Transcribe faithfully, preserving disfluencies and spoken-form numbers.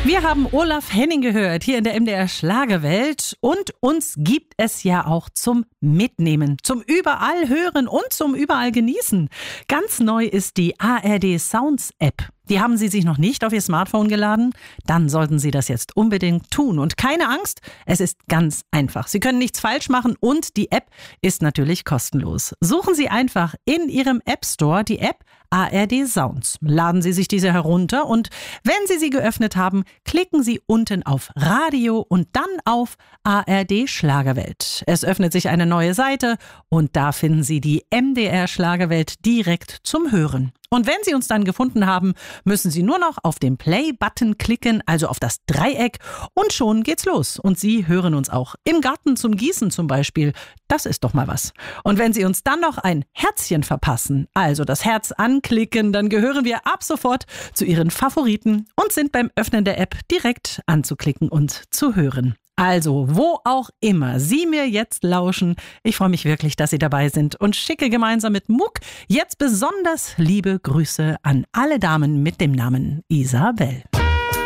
Wir haben Olaf Henning gehört hier in der M D R Schlagerwelt und uns gibt es ja auch zum Mitnehmen, zum überall hören und zum überall genießen. Ganz neu ist die A R D Sounds App. Die haben Sie sich noch nicht auf Ihr Smartphone geladen? Dann sollten Sie das jetzt unbedingt tun. Und keine Angst, es ist ganz einfach. Sie können nichts falsch machen und die App ist natürlich kostenlos. Suchen Sie einfach in Ihrem App Store die App A R D Sounds. Laden Sie sich diese herunter und wenn Sie sie geöffnet haben, klicken Sie unten auf Radio und dann auf A R D Schlagerwelt. Es öffnet sich eine neue Seite und da finden Sie die M D R Schlagerwelt direkt zum Hören. Und wenn Sie uns dann gefunden haben, müssen Sie nur noch auf den Play-Button klicken, also auf das Dreieck, und schon geht's los. Und Sie hören uns auch im Garten zum Gießen zum Beispiel. Das ist doch mal was. Und wenn Sie uns dann noch ein Herzchen verpassen, also das Herz anklicken, dann gehören wir ab sofort zu Ihren Favoriten und sind beim Öffnen der App direkt anzuklicken und zu hören. Also, wo auch immer Sie mir jetzt lauschen, ich freue mich wirklich, dass Sie dabei sind und schicke gemeinsam mit Muck jetzt besonders liebe Grüße an alle Damen mit dem Namen Isabel.